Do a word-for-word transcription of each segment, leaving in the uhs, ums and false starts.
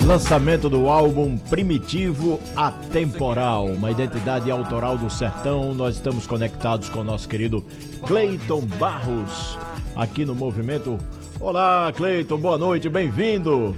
Lançamento do álbum Primitivo Atemporal, uma identidade autoral do sertão. Nós estamos conectados com o nosso querido Cleiton Barros, aqui no Movimento. Olá, Cleiton, boa noite, bem-vindo.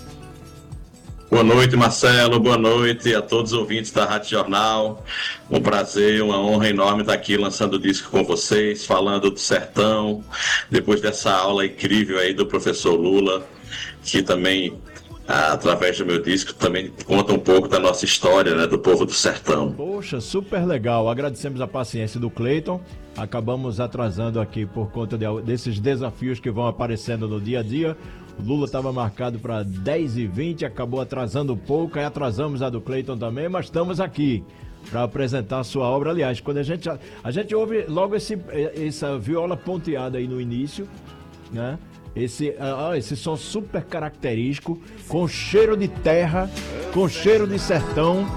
Boa noite, Marcelo, boa noite a todos os ouvintes da Rádio Jornal. Um prazer, uma honra enorme estar aqui lançando o disco com vocês, falando do sertão, depois dessa aula incrível aí do professor Lula, que também, através do meu disco, também conta um pouco da nossa história, né, do povo do sertão. Poxa, super legal. Agradecemos a paciência do Cleiton. Acabamos atrasando aqui por conta de, desses desafios que vão aparecendo no dia a dia. O Lula estava marcado para dez e vinte, acabou atrasando um pouco, aí atrasamos a do Cleiton também, mas estamos aqui para apresentar a sua obra. Aliás, quando a gente, a gente ouve logo esse, essa viola ponteada aí no início, né? Esse, ah, esse som super característico, com cheiro de terra, com cheiro de sertão.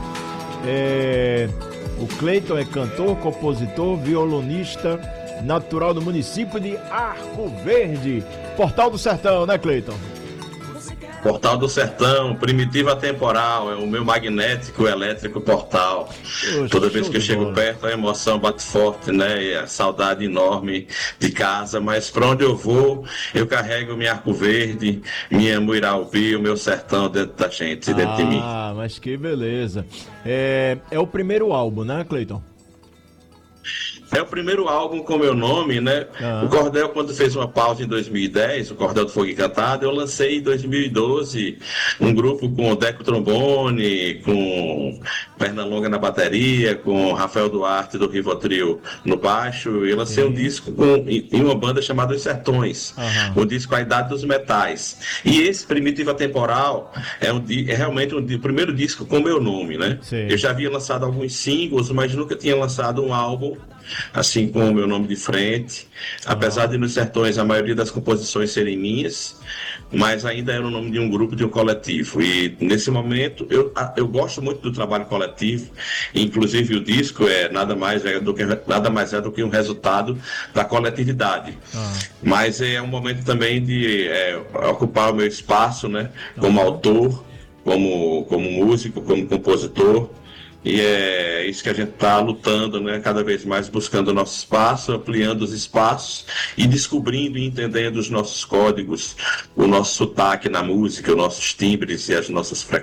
É, o Cleiton é cantor, compositor, violonista, natural do município de Arco Verde. Portal do Sertão, né, Cleiton? Portal do Sertão, Primitivo Atemporal, é o meu magnético elétrico portal. Poxa, toda vez que eu chego bola. perto, a emoção bate forte, né? E a saudade enorme de casa, mas para onde eu vou, eu carrego minha Arco Verde, minha Muiraubi, o meu sertão dentro da gente, dentro ah, de mim. Ah, mas que beleza. É, é o primeiro álbum, né, Cleiton? É o primeiro álbum com meu nome, né? Uhum. O Cordel, quando fez uma pausa em dois mil e dez, o Cordel do Fogo Encantado, eu lancei em dois mil e doze um grupo com o Deco Trombone, com Pernalonga na bateria, com Rafael Duarte do Rivotril no baixo. Eu lancei Sim. um disco com, em uma banda chamada Os Sertões, uhum. o disco A Idade dos Metais. E esse Primitivo Atemporal é, um, é realmente um, o primeiro disco com meu nome, né? Sim. Eu já havia lançado alguns singles, mas nunca tinha lançado um álbum assim com o meu nome de frente, apesar de Nos Sertões a maioria das composições serem minhas, mas ainda era o nome de um grupo, de um coletivo. E nesse momento eu, eu gosto muito do trabalho coletivo, inclusive o disco é nada mais é do que, nada mais é do que um resultado da coletividade. Ah. Mas é um momento também de é, ocupar o meu espaço, né, como ah. autor, como, como músico, como compositor. E é isso que a gente está lutando, né? Cada vez mais buscando o nosso espaço, ampliando os espaços e descobrindo e entendendo os nossos códigos, o nosso sotaque na música, os nossos timbres e as nossas frequências.